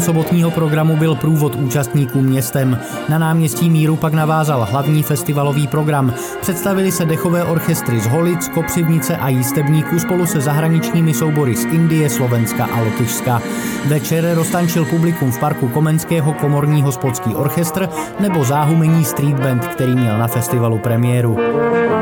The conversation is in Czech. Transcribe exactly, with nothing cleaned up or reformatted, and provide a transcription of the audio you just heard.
sobotního programu byl průvod účastníků městem. Na náměstí Míru pak navázal hlavní festivalový program. Představili se dechové orchestry z Holic, Kopřivnice a Jistebníku spolu se zahraničními soubory z Indie, Slovenska a Lotyšska. Večer roztančil publikum v parku Komenského komorní hospodský orchestr nebo záhumení street band, který měl na festivalu premiéru.